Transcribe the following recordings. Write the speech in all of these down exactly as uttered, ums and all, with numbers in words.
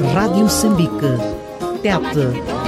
Rádio Moçambique, Tete.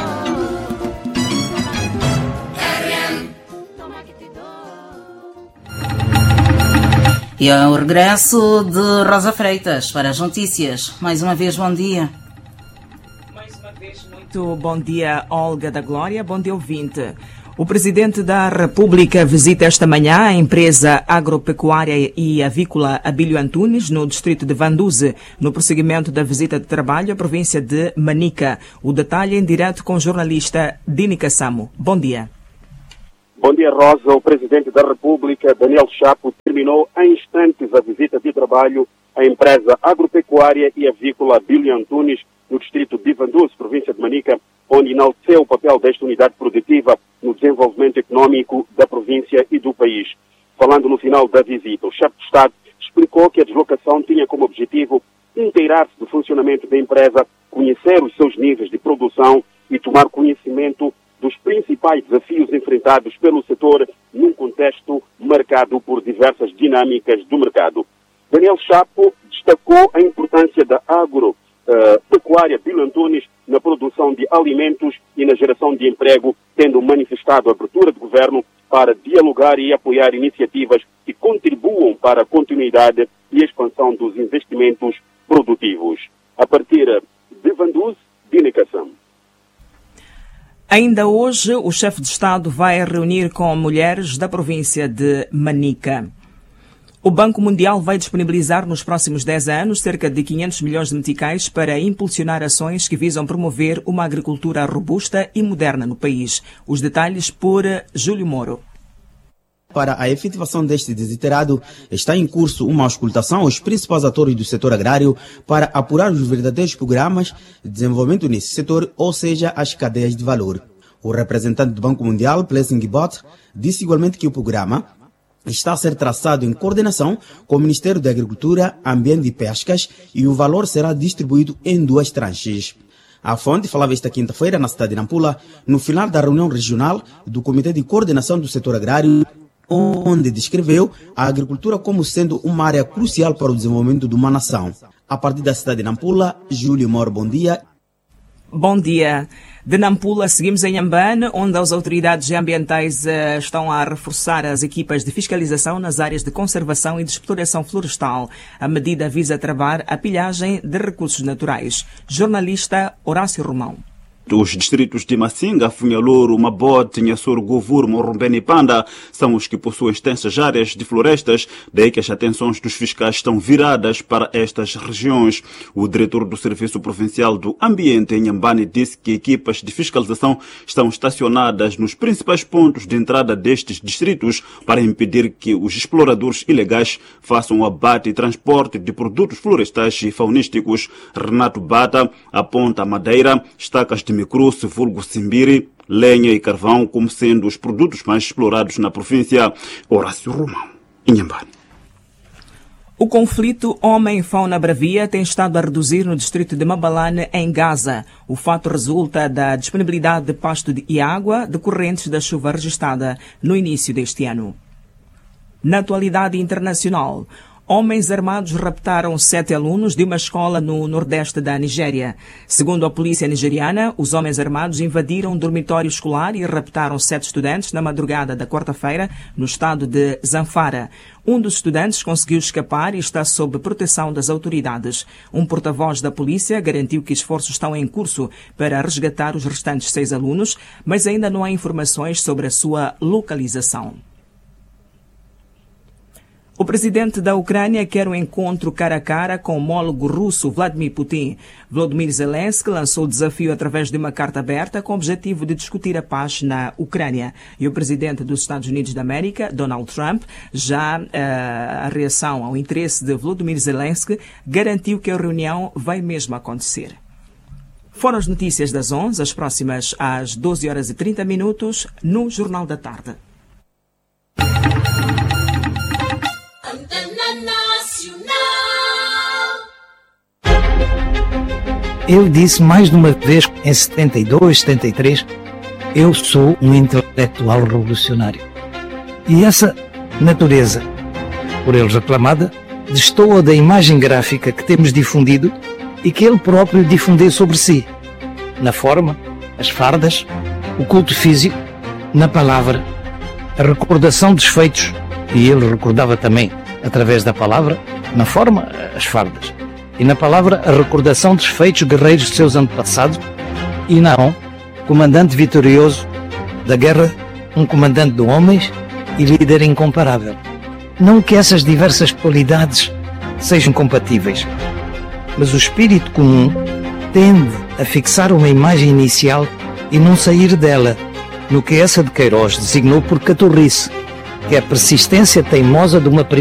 E ao regresso de Rosa Freitas para as notícias. Mais uma vez, bom dia. Mais uma vez, muito bom dia, Olga da Glória. Bom dia, ouvinte. O Presidente da República visita esta manhã a empresa agropecuária e avícola Abílio Antunes, no distrito de Vanduze, no prosseguimento da visita de trabalho à província de Manica. O detalhe em direto com o jornalista Dini Kassamo. Bom dia. Bom dia, Rosa. O Presidente da República, Daniel Chapo, terminou em instantes a visita de trabalho à empresa agropecuária e avícola Abílio Antunes, no distrito de Vanduze, província de Manica, onde enalteceu o papel desta unidade produtiva no desenvolvimento econômico da província e do país. Falando no final da visita, o chefe de Estado explicou que a deslocação tinha como objetivo inteirar-se do funcionamento da empresa, conhecer os seus níveis de produção e tomar conhecimento dos principais desafios enfrentados pelo setor num contexto marcado por diversas dinâmicas do mercado. Daniel Chapo destacou a importância da agropecuária Abílio Antunes na produção de alimentos e na geração de emprego, tendo manifestado a abertura do governo para dialogar e apoiar iniciativas que contribuam para a continuidade e expansão dos investimentos produtivos. A partir de Vanduze, Dini Kassamo. Ainda hoje, o chefe de Estado vai reunir com mulheres da província de Manica. O Banco Mundial vai disponibilizar nos próximos dez anos cerca de quinhentos milhões de meticais para impulsionar ações que visam promover uma agricultura robusta e moderna no país. Os detalhes por Júlio Moro. Para a efetivação deste desiderado, está em curso uma auscultação aos principais atores do setor agrário para apurar os verdadeiros programas de desenvolvimento nesse setor, ou seja, as cadeias de valor. O representante do Banco Mundial, Blessing Bott, disse igualmente que o programa está a ser traçado em coordenação com o Ministério da Agricultura, Ambiente e Pescas e o valor será distribuído em duas tranches. A fonte falava esta quinta-feira na cidade de Nampula, no final da reunião regional do Comitê de Coordenação do Setor Agrário, onde descreveu a agricultura como sendo uma área crucial para o desenvolvimento de uma nação. A partir da cidade de Nampula, Júlio Moro, bom dia. Bom dia. De Nampula, seguimos em Ambane, onde as autoridades ambientais uh, estão a reforçar as equipas de fiscalização nas áreas de conservação e de exploração florestal. A medida visa travar a pilhagem de recursos naturais. Jornalista Horácio Romão. Os distritos de Massinga, Funhalouro, Mabote, Nhassoro, Govur, Morrombene e Panda são os que possuem extensas áreas de florestas, daí que as atenções dos fiscais estão viradas para estas regiões. O diretor do Serviço Provincial do Ambiente em Ambane disse que equipas de fiscalização estão estacionadas nos principais pontos de entrada destes distritos para impedir que os exploradores ilegais façam o abate e transporte de produtos florestais e faunísticos. Renato Bata aponta a madeira, estacas de micruce, vulgo simbiri, lenha e carvão como sendo os produtos mais explorados na província. Horácio Romão, Inhambane. O conflito homem-fauna bravia tem estado a reduzir no distrito de Mabalane, em Gaza. O fato resulta da disponibilidade de pasto e água decorrentes da chuva registrada no início deste ano. Na atualidade internacional, homens armados raptaram sete alunos de uma escola no nordeste da Nigéria. Segundo a polícia nigeriana, os homens armados invadiram um dormitório escolar e raptaram sete estudantes na madrugada da quarta-feira no estado de Zamfara. Um dos estudantes conseguiu escapar e está sob proteção das autoridades. Um porta-voz da polícia garantiu que esforços estão em curso para resgatar os restantes seis alunos, mas ainda não há informações sobre a sua localização. O presidente da Ucrânia quer um encontro cara a cara com o homólogo russo Vladimir Putin. Volodymyr Zelensky lançou o desafio através de uma carta aberta com o objetivo de discutir a paz na Ucrânia. E o presidente dos Estados Unidos da América, Donald Trump, já uh, a reação ao interesse de Volodymyr Zelensky, garantiu que a reunião vai mesmo acontecer. Foram as notícias das onze, as próximas às doze horas e trinta minutos, no Jornal da Tarde. Eu disse mais de uma vez, em setenta e dois, setenta e três, eu sou um intelectual revolucionário. E essa natureza, por eles aclamada, destoa da imagem gráfica que temos difundido e que ele próprio difundeu sobre si, na forma, as fardas, o culto físico, na palavra, a recordação dos feitos, e ele recordava também, através da palavra, na forma, as fardas, e na palavra, a recordação dos feitos guerreiros de seus antepassados, e Naon, comandante vitorioso da guerra, um comandante de homens e líder incomparável. Não que essas diversas qualidades sejam compatíveis, mas o espírito comum tende a fixar uma imagem inicial e não sair dela, no que essa de Queiroz designou por caturrice, que é a persistência teimosa de uma